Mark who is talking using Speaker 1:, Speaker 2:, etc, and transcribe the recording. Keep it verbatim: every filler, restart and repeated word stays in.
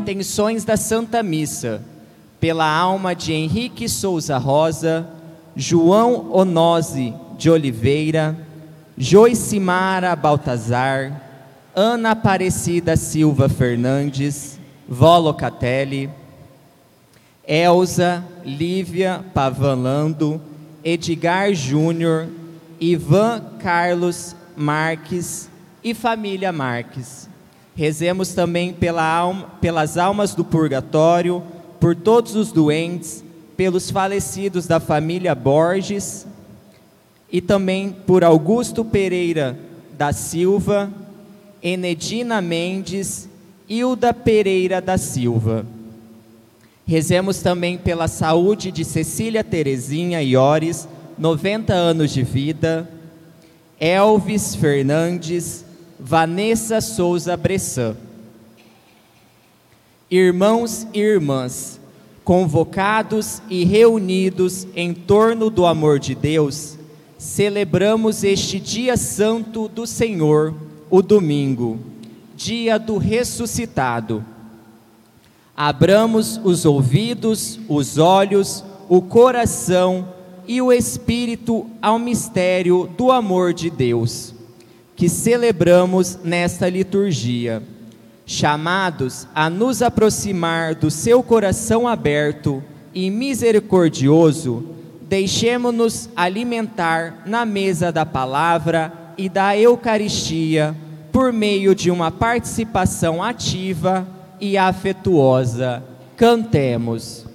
Speaker 1: intenções da Santa Missa, pela alma de Henrique Souza Rosa, João Onose de Oliveira, Joicimara Baltazar, Ana Aparecida Silva Fernandes, Vó Locatelli, Elza Lívia Pavanlando, Edgar Júnior, Ivan Carlos Marques e família Marques. Rezemos também pela alma, pelas almas do purgatório, por todos os doentes, pelos falecidos da família Borges e também por Augusto Pereira da Silva, Enedina Mendes, Hilda Pereira da Silva. Rezemos também pela saúde de Cecília Terezinha Iores, noventa anos de vida, Elvis Fernandes, Vanessa Souza Bressan. Irmãos e irmãs, convocados e reunidos em torno do amor de Deus, celebramos este dia santo do Senhor, o domingo, dia do ressuscitado. Abramos os ouvidos, os olhos, o coração e o espírito ao mistério do amor de Deus, que celebramos nesta liturgia, chamados a nos aproximar do seu coração aberto e misericordioso. Deixemo-nos alimentar na mesa da palavra e da Eucaristia por meio de uma participação ativa e afetuosa. Cantemos.